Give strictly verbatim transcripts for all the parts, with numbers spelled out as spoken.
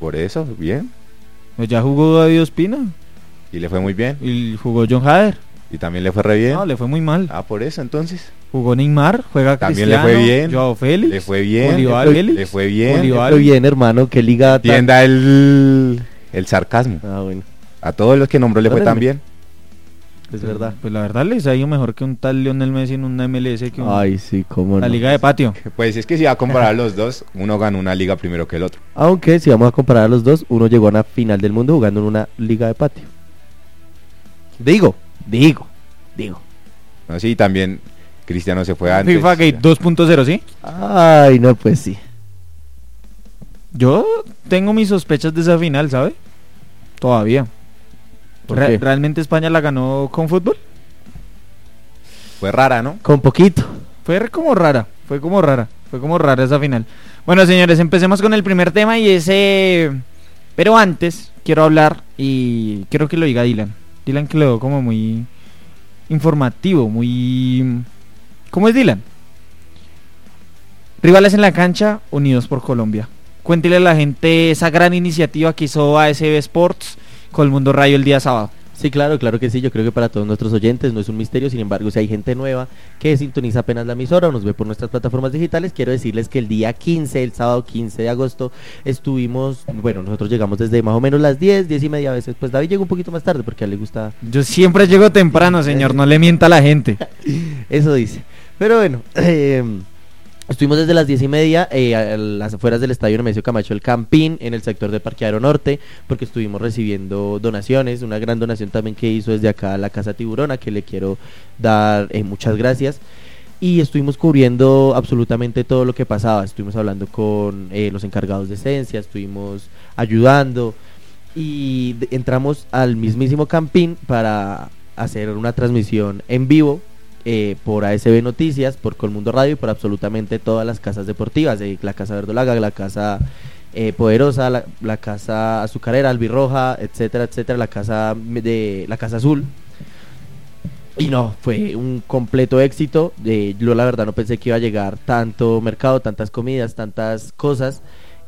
Por eso, bien. Pues ya jugó David Ospina. Y le fue muy bien. Y jugó John Hader. Y también le fue re bien. No, le fue muy mal. Ah, por eso entonces. Jugó Neymar, juega también Cristiano, le fue bien. Joao Félix. Le fue bien. Olivar le, Félix. le fue bien. Olivar. Le fue bien, hermano, qué liga tan... Entienda el, el sarcasmo. Ah, bueno, A todos los que nombró le fue tan bien. es verdad. Pues la verdad les ha ido mejor que un tal Lionel Messi en una M L S que un, Ay, sí, cómo la no. liga de patio. Pues es que si va a comparar los dos, uno ganó una liga primero que el otro. Aunque si vamos a comparar a los dos, uno llegó a una final del mundo jugando en una liga de patio. Digo, digo, digo. No, sí, también Cristiano se fue antes. FIFA Gate dos punto cero, ¿sí? Ay, no, pues sí. Yo tengo mis sospechas de esa final, ¿sabe? Todavía. ¿Por Re- qué? ¿Realmente España la ganó con fútbol? Fue rara, ¿no? Con poquito. Fue re- como rara, fue como rara, fue como rara esa final. Bueno, señores, empecemos con el primer tema y ese... Pero antes quiero hablar y quiero que lo diga Dylan. Dylan que lo veo como muy informativo, muy... ¿Cómo es Dylan? Rivales en la cancha, unidos por Colombia. Cuéntele a la gente esa gran iniciativa que hizo A S B Sports con el Mundo Radio el día sábado. Sí, claro, claro que sí. Yo creo que para todos nuestros oyentes no es un misterio. Sin embargo, si hay gente nueva que sintoniza apenas la emisora o nos ve por nuestras plataformas digitales, quiero decirles que el día quince, el sábado quince de agosto, estuvimos, bueno, nosotros llegamos desde más o menos las diez, diez y media a veces. Pues David llegó un poquito más tarde porque a él le gusta... Yo siempre llego temprano, señor, no le mienta a la gente. Eso dice. Pero bueno, eh, estuvimos desde las diez y media eh, a las afueras del estadio Nemesio Camacho El Campín, en el sector de Parqueadero Norte, porque estuvimos recibiendo donaciones, una gran donación también que hizo desde acá la Casa Tiburona, que le quiero dar eh, muchas gracias. Y estuvimos cubriendo absolutamente todo lo que pasaba, estuvimos hablando con eh, los encargados de esencia, estuvimos ayudando y de- entramos al mismísimo Campín para hacer una transmisión en vivo. Eh, por A S B Noticias, por Colmundo Radio y por absolutamente todas las casas deportivas, eh, la Casa Verdolaga, la Casa eh, Poderosa, la, la Casa Azucarera, Albirroja, etcétera, etcétera, la Casa de la Casa Azul. Y no, fue un completo éxito. Eh, yo la verdad no pensé que iba a llegar tanto mercado, tantas comidas, tantas cosas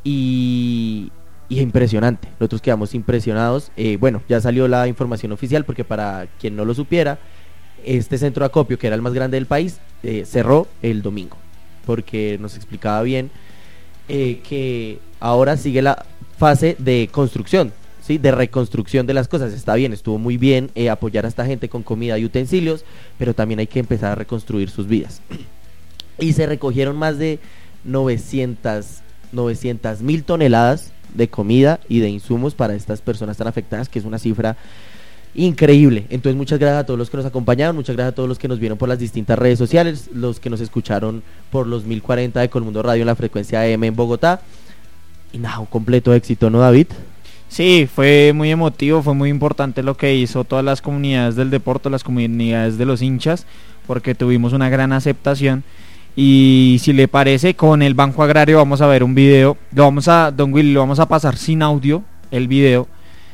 y, y impresionante. Nosotros quedamos impresionados. Eh, bueno, ya salió la información oficial porque para quien no lo supiera, este centro de acopio, que era el más grande del país, eh, cerró el domingo, porque nos explicaba bien eh, que ahora sigue la fase de construcción, ¿sí? De reconstrucción de las cosas. Está bien, estuvo muy bien eh, apoyar a esta gente con comida y utensilios, pero también hay que empezar a reconstruir sus vidas. Y se recogieron más de novecientas mil toneladas de comida y de insumos para estas personas tan afectadas, que es una cifra increíble. Entonces muchas gracias a todos los que nos acompañaron, muchas gracias a todos los que nos vieron por las distintas redes sociales, los que nos escucharon por los mil cuarenta de Colmundo Radio en la frecuencia A M en Bogotá. Y nada, un completo éxito, ¿no, David? Sí, fue muy emotivo, fue muy importante lo que hizo todas las comunidades del deporte, las comunidades de los hinchas, porque tuvimos una gran aceptación. Y si le parece, con el Banco Agrario vamos a ver un video, lo vamos a, Don Willy, lo vamos a pasar sin audio, el video,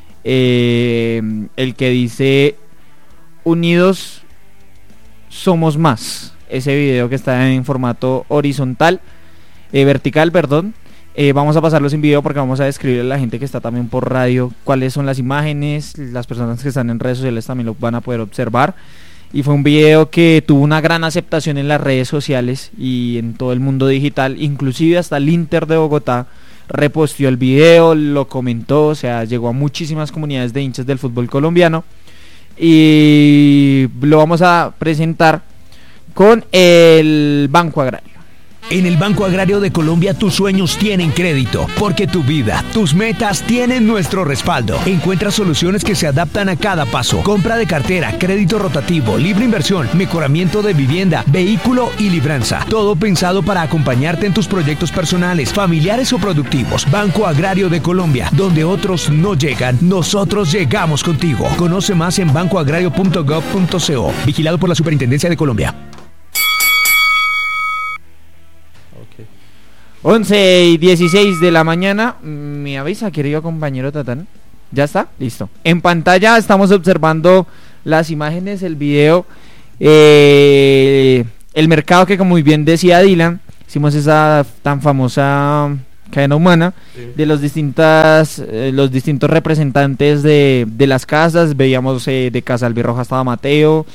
eh, el que dice Unidos somos más, ese video que está en formato horizontal, eh, vertical, perdón. Eh, vamos a pasarlo sin video porque vamos a describirle a la gente que está también por radio cuáles son las imágenes, las personas que están en redes sociales también lo van a poder observar. Y fue un video que tuvo una gran aceptación en las redes sociales y en todo el mundo digital, inclusive hasta el Inter de Bogotá reposteó el video, lo comentó, o sea, llegó a muchísimas comunidades de hinchas del fútbol colombiano. Y lo vamos a presentar con el Banco Agrario. En el Banco Agrario de Colombia tus sueños tienen crédito, porque tu vida, tus metas tienen nuestro respaldo. Encuentra soluciones que se adaptan a cada paso. Compra de cartera, crédito rotativo, libre inversión, mejoramiento de vivienda, vehículo y libranza. Todo pensado para acompañarte en tus proyectos personales, familiares o productivos. Banco Agrario de Colombia, donde otros no llegan, nosotros llegamos contigo. Conoce más en banco agrario punto gov punto co. Vigilado por la Superintendencia de Colombia. once y dieciséis de la mañana, me avisa, querido compañero Tatán. ¿Ya está? Listo. En pantalla estamos observando las imágenes, el video, eh, el mercado que, como muy bien decía Dylan, hicimos esa tan famosa cadena humana, sí. de los distintas eh, los distintos representantes de, de las casas. Veíamos eh, de Casa Albirroja estaba Mateo,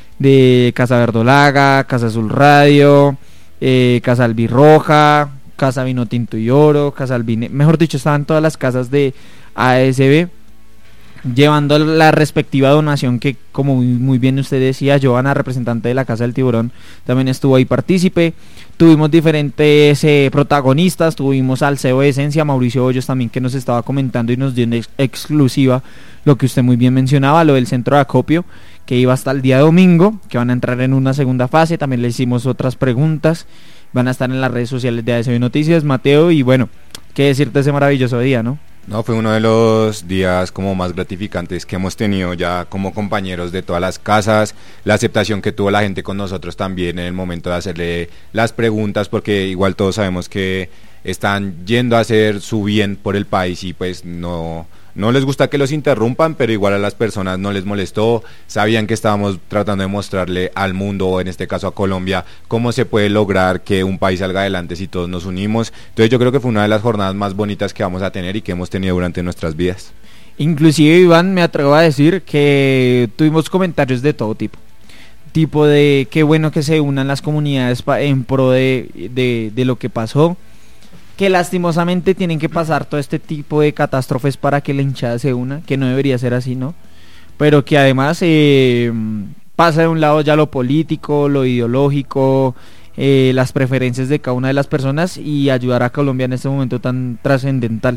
de Casa Verdolaga, Casa Azul Radio, eh, Casa Albirroja, Casa Vino Tinto y Oro, Casa Albine, mejor dicho, estaban todas las casas de A S B llevando la respectiva donación que, como muy bien usted decía, Joana, representante de la Casa del Tiburón, también estuvo ahí partícipe. Tuvimos diferentes eh, protagonistas, tuvimos al C E O de Esencia, Mauricio Hoyos, también, que nos estaba comentando y nos dio en ex- exclusiva lo que usted muy bien mencionaba, lo del centro de acopio, que iba hasta el día domingo, que van a entrar en una segunda fase. También le hicimos otras preguntas, van a estar en las redes sociales de A S B Noticias, Mateo, y bueno, qué decirte de ese maravilloso día, ¿no? No, fue uno de los días como más gratificantes que hemos tenido ya como compañeros de todas las casas, la aceptación que tuvo la gente con nosotros también en el momento de hacerle las preguntas, porque igual todos sabemos que están yendo a hacer su bien por el país y pues no... No les gusta que los interrumpan, pero igual a las personas no les molestó. Sabían que estábamos tratando de mostrarle al mundo, o en este caso a Colombia, cómo se puede lograr que un país salga adelante si todos nos unimos. Entonces yo creo que fue una de las jornadas más bonitas que vamos a tener y que hemos tenido durante nuestras vidas. Inclusive, Iván, me atrevo a decir que tuvimos comentarios de todo tipo. Tipo de qué bueno que se unan las comunidades pa- en pro de, de, de lo que pasó. Que lastimosamente tienen que pasar todo este tipo de catástrofes para que la hinchada se una, que no debería ser así, ¿no? Pero que además eh, pasa de un lado ya lo político, lo ideológico, eh, las preferencias de cada una de las personas, y ayudar a Colombia en este momento tan trascendental.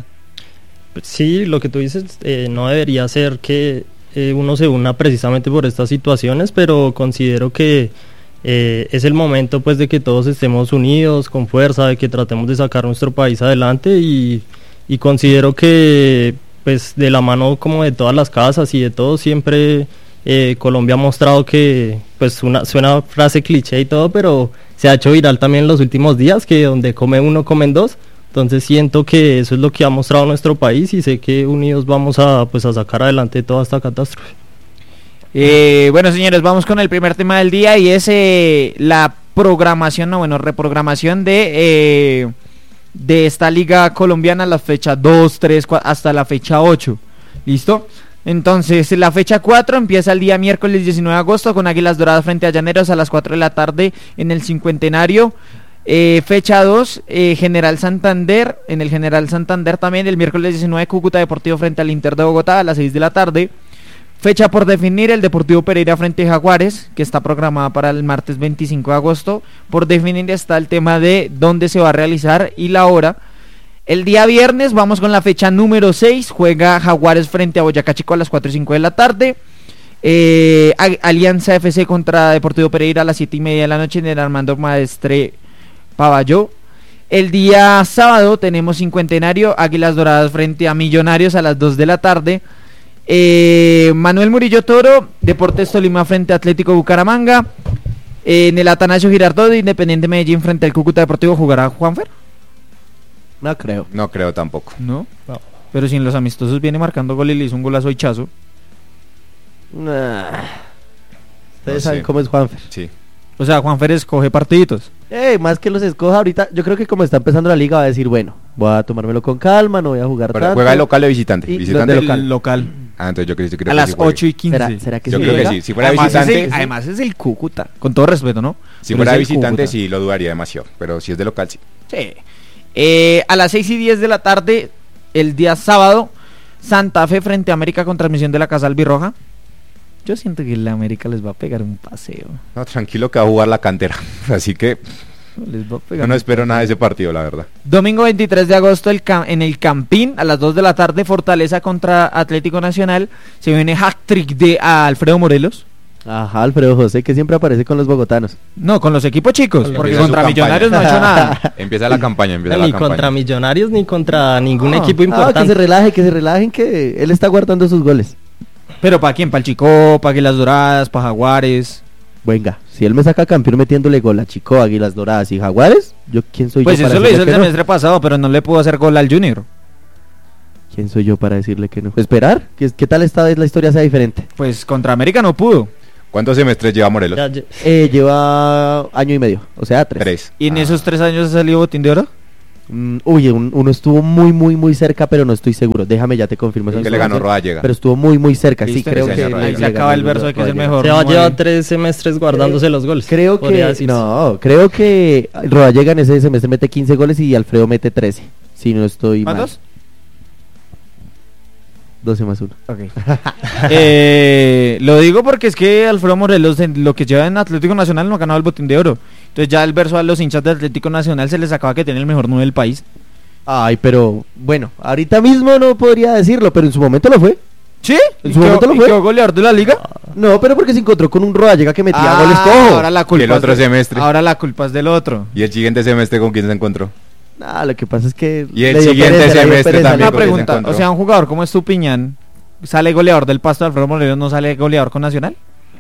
Sí, lo que tú dices, eh, no debería ser que eh, uno se una precisamente por estas situaciones, pero considero que Eh, es el momento pues de que todos estemos unidos, con fuerza, de que tratemos de sacar nuestro país adelante, y, y considero que pues de la mano como de todas las casas y de todos, siempre eh, Colombia ha mostrado que, pues una, suena frase cliché y todo, pero se ha hecho viral también en los últimos días, que donde come uno comen dos. Entonces siento que eso es lo que ha mostrado nuestro país, y sé que unidos vamos a, pues, a sacar adelante toda esta catástrofe. Eh, bueno, señores, vamos con el primer tema del día, y es eh, la programación, no, bueno, reprogramación de eh, de esta liga colombiana, la fecha dos, tres, cuatro, hasta la fecha ocho. ¿Listo? Entonces, la fecha cuatro empieza el día miércoles diecinueve de agosto con Águilas Doradas frente a Llaneros a las cuatro de la tarde en el Cincuentenario. Eh, fecha dos, eh, General Santander, en el General Santander también el miércoles diecinueve, Cúcuta Deportivo frente al Inter de Bogotá a las seis de la tarde. Fecha por definir, el Deportivo Pereira frente a Jaguares, que está programada para el martes veinticinco de agosto. Por definir está el tema de dónde se va a realizar y la hora. El día viernes vamos con la fecha número seis, juega Jaguares frente a Boyacá Chico a las cuatro y cinco de la tarde. Eh, Alianza F C contra Deportivo Pereira a las siete y media de la noche en el Armando Maestre Pavalló. El día sábado tenemos Cincuentenario, Águilas Doradas frente a Millonarios a las dos de la tarde. Eh, Manuel Murillo Toro, Deportes Tolima frente a Atlético Bucaramanga. Eh, en el Atanasio Girardot, Independiente Medellín frente al Cúcuta Deportivo, ¿jugará Juanfer? No creo. No creo tampoco. No, no. Pero si en los amistosos viene marcando gol y le hizo un golazo a Hichazo. Nah. Ustedes No saben sé. cómo es Juanfer. Sí. O sea, Juanfer escoge partiditos. Eh, más que los escoja ahorita, yo creo que como está empezando la liga va a decir, bueno, voy a tomármelo con calma, no voy a jugar Pero tanto. ¿juega de local o de visitante? Y ¿Visitante? de Local. local. local. Ah, entonces yo creo, yo creo A que las sí juega. ocho y quince. ¿Será, ¿Será que Yo sí creo que juega? sí. Si fuera Además, visitante, es el, además es el Cúcuta, con todo respeto, ¿no? si Pero fuera es el visitante Cúcuta. sí lo dudaría demasiado, pero si es de local sí. Sí. Eh, a las seis y diez de la tarde, el día sábado, Santa Fe frente a América con transmisión de la Casa Albirroja. Yo siento que la América les va a pegar un paseo. No, tranquilo que va a jugar la cantera, así que Les va a pegar yo no un espero paseo. nada de ese partido, la verdad. Domingo veintitrés de agosto el cam- en el Campín a las dos de la tarde, Fortaleza contra Atlético Nacional. Se viene hat-trick de a Alfredo Morelos. Ajá, Alfredo José, que siempre aparece con los bogotanos. No, con los equipos chicos, Con los- porque Empieza contra su Millonarios no ha hecho nada. Empieza la campaña, empieza Ni la campaña. contra Millonarios ni contra ningún Ah. equipo Ah, que importante. se relaje, que se relajen, que él está guardando sus goles. Pero ¿para quién? ¿Para el Chico? ¿Para Águilas Doradas? ¿Para Jaguares? Venga, si él me saca campeón metiéndole gol a Chico, Águilas Doradas y Jaguares, ¿yo quién soy Pues yo para eso lo hizo decirle el que no? semestre pasado, pero no le pudo hacer gol al Junior. ¿Quién soy yo para decirle que no? Esperar, ¿qué, qué tal esta vez la historia sea diferente? Pues contra América no pudo. ¿Cuántos semestres lleva Morelos? Ya, ya- Eh, lleva año y medio, o sea, tres. Tres. ¿Y en Ah. esos tres años ha salido botín de oro? Mm, uy, un- uno estuvo muy, muy, muy cerca, pero no estoy seguro. Déjame, ya te confirmo esa Que le ganó información. Rodallega. Pero estuvo muy, muy cerca. Sí, ¿Viste? creo Ese que año le- Ahí le se ganó acaba el el verso de que es el Rodallega. mejor. Se va a nueve. llevar tres semestres guardándose los goles. Creo podría que decirse. no, creo que Rodallega en ese semestre mete quince goles y Alfredo mete trece. Si no estoy mal. ¿Cuántos? doce más uno. Ok. Eh, lo digo porque es que Alfredo Morelos, en lo que lleva en Atlético Nacional, no ha ganado el botín de oro. Entonces ya el verso a los hinchas de Atlético Nacional se les acaba que tiene el mejor nueve del país. Ay, pero bueno, ahorita mismo no podría decirlo, pero en su momento lo fue. ¿Sí? ¿En ¿Y su quedó- momento lo y fue? quedó goleador de la liga? No, pero porque se encontró con un Rodallega que metía Ah, goles cojo. ahora la culpa Y el es otro de- semestre. Ahora la culpa es del otro. ¿Y el siguiente semestre con quién se encontró? Ah, lo que pasa es que Y el le dio siguiente pereza, le dio semestre pereza, también Una le dio con ese pereza. pregunta, encontró. o sea, un jugador como Estupiñán sale goleador del Pasto de Alfredo Morelos, ¿no sale goleador con Nacional?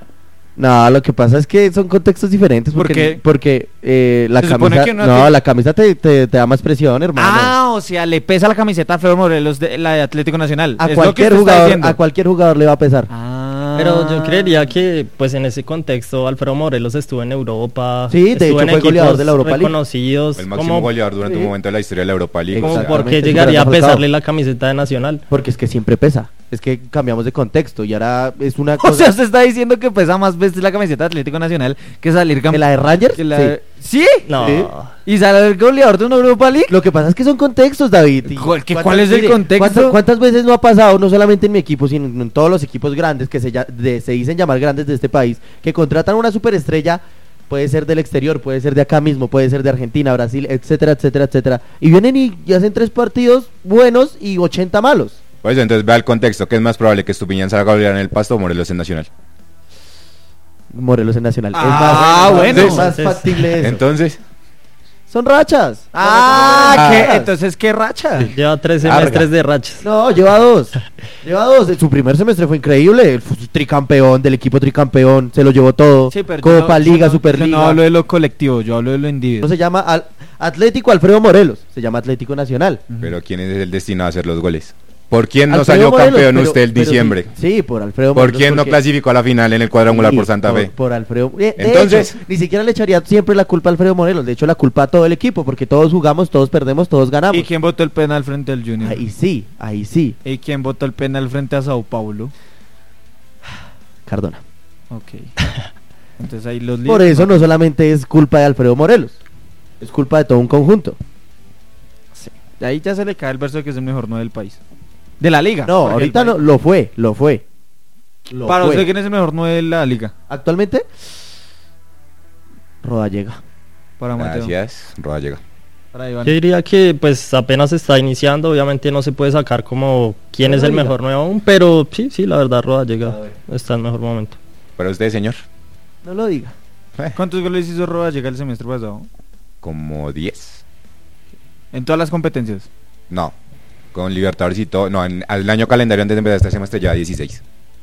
No, lo que pasa es que son contextos diferentes ¿Por porque, qué? porque eh, la Se supone camisa, que una no, te- la camisa te, te, te da más presión, hermano. Ah, o sea, le pesa la camiseta a Alfredo Morelos de la de Atlético Nacional. a Es lo que cualquier usted está jugador, diciendo. a cualquier jugador le va a pesar. Ah. Pero yo creería que, pues en ese contexto, Alfredo Morelos estuvo en Europa. Sí, de estuvo hecho en fue goleador equipos de la Europa League. reconocidos. El máximo como, goleador durante sí. un momento de la historia de la Europa League. como o sea, ¿por qué Exactamente, llegaría a superando a Falcao. pesarle la camiseta de Nacional? Porque es que siempre pesa. Es que cambiamos de contexto y ahora es una O cosa. sea, usted está diciendo que pesa más veces la camiseta de Atlético Nacional que salir ¿Que campeón. la de Rangers? ¿Sí? ¿Sí? No. Sí. ¿Y sale el goleador de una Europa League? Lo que pasa es que son contextos, David. y ¿Cuál- qué- cuántas- cuál es el mire, contexto? ¿cuántas, cuántas veces no ha pasado, no solamente en mi equipo, sino en todos los equipos grandes que se, ya- de- se dicen llamar grandes de este país, que contratan una superestrella, puede ser del exterior, puede ser de acá mismo, puede ser de Argentina, Brasil, etcétera, etcétera, etcétera, y vienen y, y hacen tres partidos buenos y ochenta malos? Pues entonces vea el contexto, que es más probable que Estupiñán salga a golear en el Pasto o Morelos en Nacional. Morelos en Nacional. Ah, es más, bueno. es más Entonces- factible eso. Entonces, Son rachas. Ah, Son ¿qué? rachas. Entonces, ¿qué racha? Lleva tres Larga. semestres de rachas. No, lleva dos. Lleva dos. Su primer semestre fue increíble. Fue tricampeón, del equipo tricampeón. Se lo llevó todo. Sí, pero yo Copa, no- yo Liga, no- Superliga. Yo no hablo de lo colectivo, yo hablo de lo No individual. se llama Al- Atlético Alfredo Morelos. Se llama Atlético Nacional. pero ¿quién es el destinado a hacer los goles? ¿Por quién no Alfredo salió Morelos, campeón pero- usted el pero diciembre? Sí, sí, por Alfredo ¿Por Morelos. quién no porque- clasificó a la final en el cuadrangular Sí, por Santa por, Fe? Por Alfredo. eh, de Entonces- hecho, ni siquiera le echaría siempre la culpa a Alfredo Morelos. De hecho, la culpa a todo el equipo. Porque todos jugamos, todos perdemos, todos ganamos. ¿Y quién votó el penal frente al Junior? Ahí sí, ahí sí. ¿Y quién votó el penal frente a Sao Paulo? Cardona. Ok. Entonces ahí los Por líderes, eso no solamente es culpa de Alfredo Morelos. Es culpa de todo un conjunto. De ahí ya se le cae el verso de que es el mejor nueve del país. De la liga. No, porque ahorita el no, país- lo fue, lo fue. Lo Para fue. usted, ¿quién es el mejor nueve de la liga? Actualmente, Rodallega. Para Mateo. Gracias, Rodallega. Para Iván. Yo diría que pues apenas está iniciando, obviamente no se puede sacar como quién Pero es el diga. mejor nuevo aún, pero sí, sí, la verdad Roda A llega, ver. está en mejor momento. Para usted, señor, No lo diga. eh, ¿Cuántos goles hizo Roda llegar el semestre pasado? como diez. En todas las competencias. No, con Libertadores y todo. No, en, el año calendario antes de empezar este semestre ya dieciséis.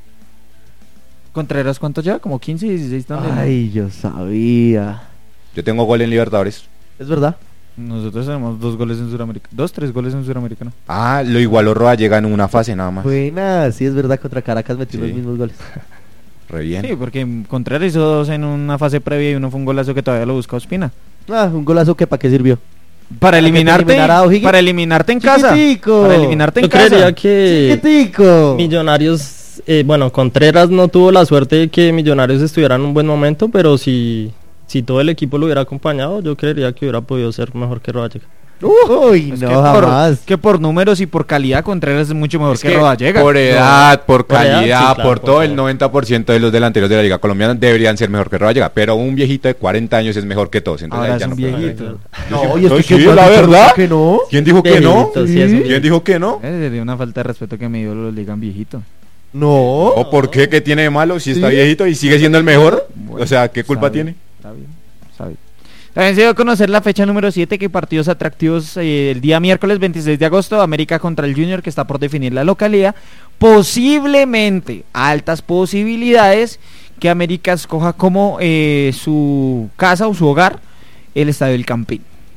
Contreras, ¿cuántos ya? Como quince, dieciséis también. Ay, yo sabía. Yo tengo gol en Libertadores. Es verdad. Nosotros tenemos dos goles en Sudamérica. Dos, tres goles en Suramericano. Ah, lo igualó Rodallega en una fase nada más. Buena, sí es verdad, contra Caracas metió Sí. los mismos goles. Re bien. Sí, porque Contreras hizo dos en una fase previa y uno fue un golazo que todavía lo busca Ospina. Ah, un golazo que para qué sirvió. Para que te eliminarte, eliminara a O'Higgins. para eliminarte en casa. Chiquitico. Para eliminarte en Yo creería casa. que Chiquitico. Millonarios, eh, bueno, Contreras no tuvo la suerte de que Millonarios estuviera en un buen momento, pero si, si todo el equipo lo hubiera acompañado, yo creería que hubiera podido ser mejor que Rodallega. Uy, Es no, que, por, jamás. que por números y por calidad Contreras es mucho mejor Es que, que Rodallega. por edad, por Por edad, calidad, sí, claro, por por todo, todo. el noventa por ciento de los delanteros de la liga colombiana deberían ser mejor que Rodallega, pero un viejito de cuarenta años es mejor que todos. Entonces Ahora ahí es ya un no puede viejito. haber. No, y es No, que sí, ¿quién la va a decir verdad. que no? ¿Quién dijo que no? Viejito, sí, es un ¿Quién dijo que no? Eh, sería una falta de respeto que me dio lo digan viejito. No. ¿O por qué? ¿Qué tiene de malo si está Sí. viejito y sigue siendo el mejor? Bueno, O sea, ¿qué culpa está bien, tiene? Está bien, está bien. También se dio a conocer la fecha número siete, que partidos atractivos eh, el día miércoles veintiséis de agosto, América contra el Junior, que está por definir la localidad. Posiblemente, altas posibilidades, que América escoja como eh, su casa o su hogar el Estadio del Campín.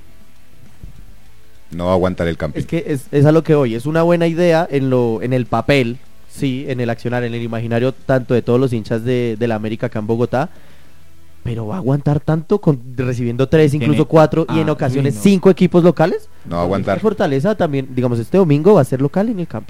No va a aguantar el camping. Es que es, es a lo que voy. Es una buena idea en lo en el papel, sí, en el accionar, en el imaginario tanto de todos los hinchas de, de la América acá en Bogotá. pero va a aguantar tanto con recibiendo tres, Tiene- incluso cuatro y en ah, ocasiones uy, no. cinco equipos locales. No va a aguantar. Fortaleza también, digamos, este domingo va a ser local en el Campín.